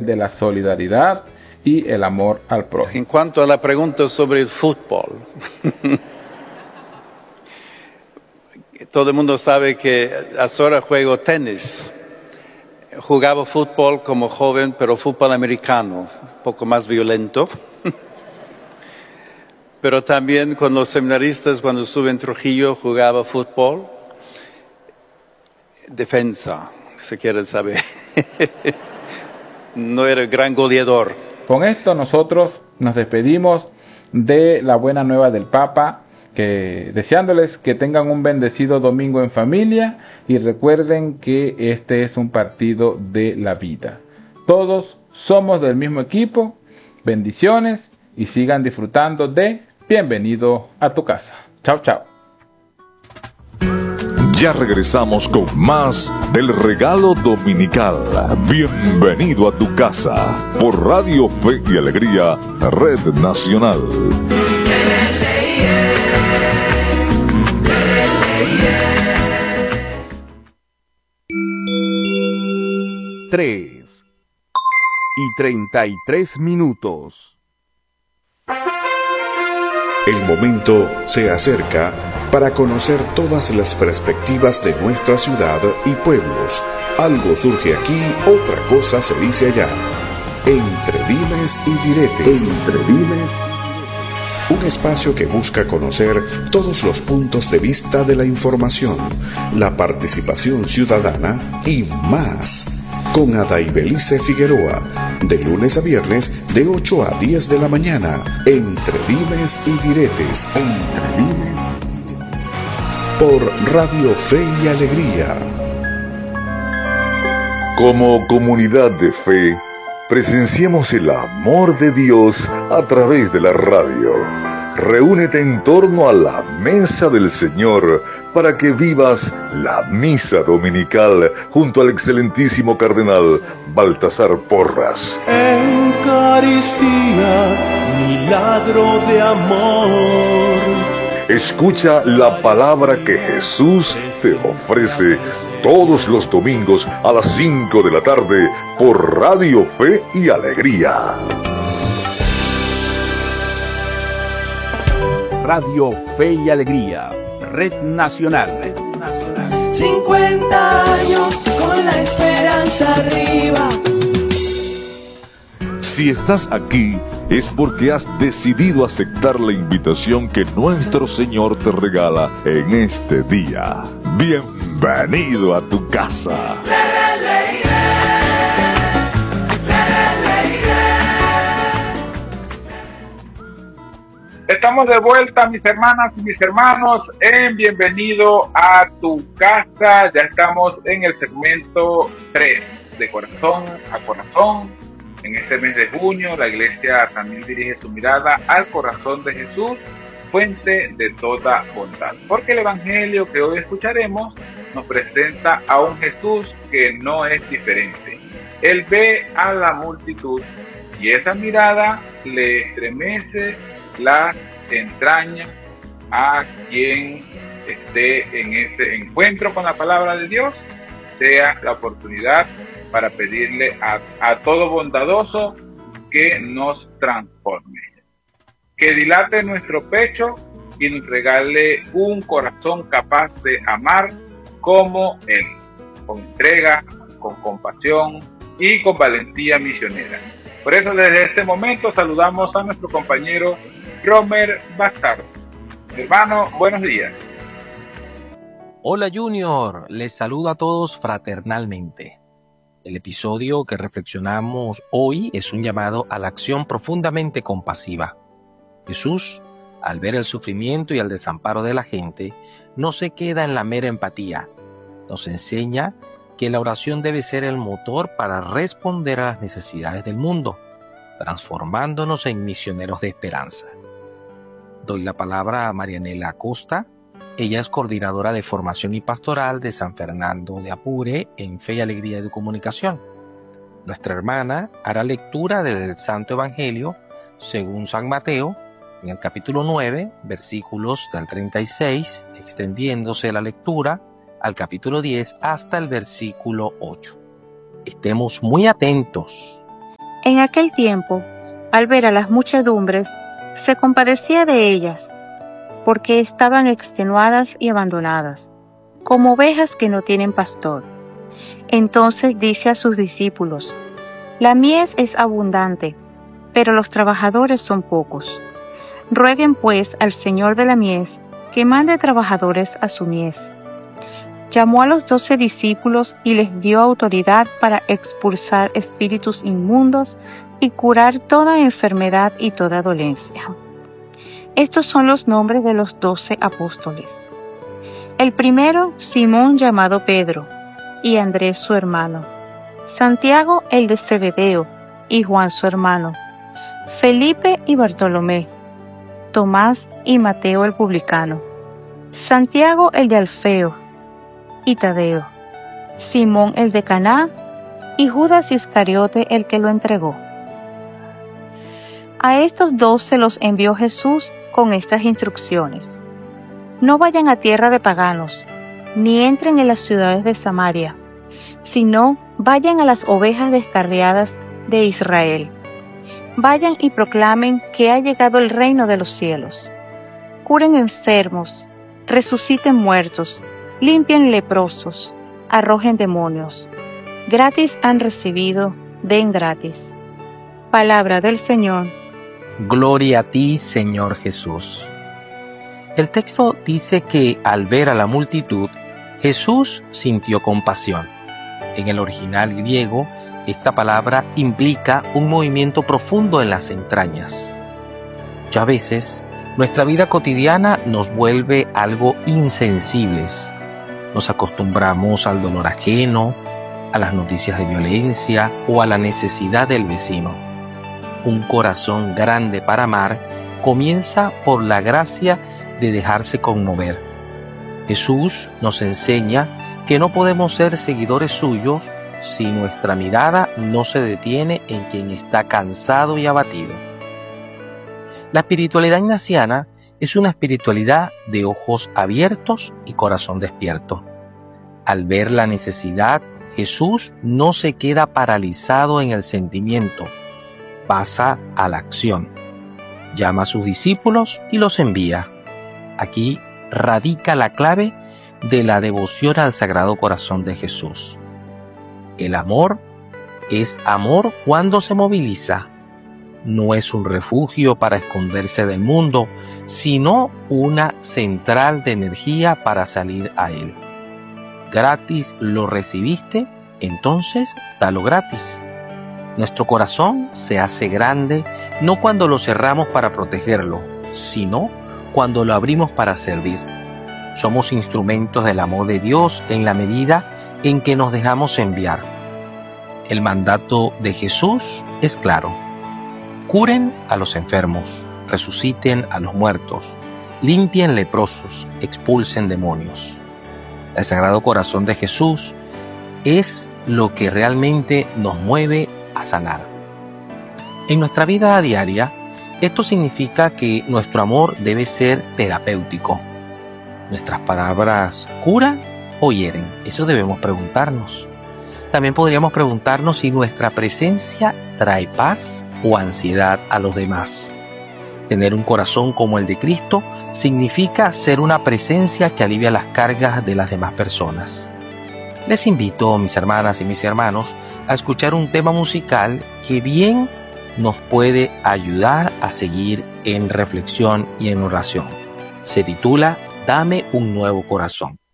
de la solidaridad y el amor al prójimo. En cuanto a la pregunta sobre el fútbol, todo el mundo sabe que ahora juego tenis. Jugaba fútbol como joven, pero fútbol americano, un poco más violento. Pero también con los seminaristas, cuando estuve en Trujillo, jugaba fútbol. Defensa, si quieren saber. No era gran goleador. Con esto nosotros nos despedimos de la buena nueva del Papa, deseándoles que tengan un bendecido domingo en familia y recuerden que este es un partido de la vida. Todos somos del mismo equipo. Bendiciones y sigan disfrutando de Bienvenido a tu casa. Chao, chao. Ya regresamos con más del regalo dominical. Bienvenido a tu casa por Radio Fe y Alegría, Red Nacional. 3:33. El momento se acerca para conocer todas las perspectivas de nuestra ciudad y pueblos. Algo surge aquí, otra cosa se dice allá. Entre dimes y diretes. Un espacio que busca conocer todos los puntos de vista de la información, la participación ciudadana y más. Con Adaibelice Figueroa, de lunes a viernes, de 8 a 10 de la mañana, entre dimes y diretes. Por Radio Fe y Alegría. Como comunidad de fe, presenciemos el amor de Dios a través de la radio. Reúnete en torno a la mesa del Señor para que vivas la misa dominical junto al excelentísimo cardenal Baltasar Porras. Eucaristía, milagro de amor. Escucha la palabra que Jesús te ofrece todos los domingos a las 5 de la tarde por Radio Fe y Alegría. Radio Fe y Alegría, Red Nacional. 50 años con la esperanza arriba. Si estás aquí, es porque has decidido aceptar la invitación que nuestro Señor te regala en este día. Bienvenido a tu casa. Estamos de vuelta, mis hermanas y mis hermanos, en Bienvenido a tu casa. Ya estamos en el segmento 3, de corazón a corazón. En este mes de junio, la Iglesia también dirige su mirada al corazón de Jesús, fuente de toda bondad. Porque el Evangelio que hoy escucharemos nos presenta a un Jesús que no es diferente. Él ve a la multitud y esa mirada le estremece las entrañas a quien esté en ese encuentro con la palabra de Dios, sea la oportunidad para pedirle a todo bondadoso que nos transforme, que dilate nuestro pecho y nos regale un corazón capaz de amar como Él, con entrega, con compasión y con valentía misionera. Por eso desde este momento saludamos a nuestro compañero Romer Bastardo. Hermano, buenos días. Hola Junior, les saludo a todos fraternalmente. El episodio que reflexionamos hoy es un llamado a la acción profundamente compasiva. Jesús, al ver el sufrimiento y el desamparo de la gente, no se queda en la mera empatía. Nos enseña que la oración debe ser el motor para responder a las necesidades del mundo, transformándonos en misioneros de esperanza. Doy la palabra a Marianela Acosta. Ella es coordinadora de formación y pastoral de San Fernando de Apure en Fe y Alegría de Comunicación. Nuestra hermana hará lectura del Santo Evangelio según San Mateo, en el capítulo 9, versículos del 36, extendiéndose la lectura al capítulo 10 hasta el versículo 8. Estemos muy atentos En aquel tiempo, al ver a las muchedumbres, se compadecía de ellas, porque estaban extenuadas y abandonadas, como ovejas que no tienen pastor. Entonces dice a sus discípulos: La mies es abundante, pero los trabajadores son pocos. Rueguen pues al Señor de la mies que mande trabajadores a su mies. Llamó a los 12 discípulos y les dio autoridad para expulsar espíritus inmundos y curar toda enfermedad y toda dolencia. Estos son los nombres de los 12 apóstoles. El primero, Simón llamado Pedro, y Andrés su hermano, Santiago el de Zebedeo, y Juan su hermano, Felipe y Bartolomé, Tomás y Mateo el publicano, Santiago el de Alfeo, y Tadeo, Simón el de Caná, y Judas Iscariote el que lo entregó. A estos 12 los envió Jesús con estas instrucciones: No vayan a tierra de paganos, ni entren en las ciudades de Samaria, sino vayan a las ovejas descarriadas de Israel. Vayan y proclamen que ha llegado el reino de los cielos. Curen enfermos, resuciten muertos, limpien leprosos, arrojen demonios. Gratis han recibido, den gratis. Palabra del Señor. Gloria a ti, Señor Jesús. El texto dice que al ver a la multitud, Jesús sintió compasión. En el original griego, esta palabra implica un movimiento profundo en las entrañas. Ya a veces, nuestra vida cotidiana nos vuelve algo insensibles. Nos acostumbramos al dolor ajeno, a las noticias de violencia o a la necesidad del vecino. Un corazón grande para amar comienza por la gracia de dejarse conmover. Jesús nos enseña que no podemos ser seguidores suyos si nuestra mirada no se detiene en quien está cansado y abatido. La espiritualidad ignaciana es una espiritualidad de ojos abiertos y corazón despierto. Al ver la necesidad, Jesús no se queda paralizado en el sentimiento, pasa a la acción. Llama a sus discípulos y los envía. Aquí radica la clave de la devoción al Sagrado Corazón de Jesús. El amor es amor cuando se moviliza. No es un refugio para esconderse del mundo, sino una central de energía para salir a él. Gratis lo recibiste, entonces dalo gratis. Nuestro corazón se hace grande no cuando lo cerramos para protegerlo, sino cuando lo abrimos para servir. Somos instrumentos del amor de Dios en la medida en que nos dejamos enviar. El mandato de Jesús es claro: curen a los enfermos, resuciten a los muertos, limpien leprosos, expulsen demonios. El Sagrado Corazón de Jesús es lo que realmente nos mueve a sanar. En nuestra vida diaria, esto significa que nuestro amor debe ser terapéutico. ¿Nuestras palabras curan o hieren? Eso debemos preguntarnos. También podríamos preguntarnos si nuestra presencia trae paz o ansiedad a los demás. Tener un corazón como el de Cristo significa ser una presencia que alivia las cargas de las demás personas. Les invito, mis hermanas y mis hermanos, a escuchar un tema musical que bien nos puede ayudar a seguir en reflexión y en oración. Se titula Dame un nuevo corazón.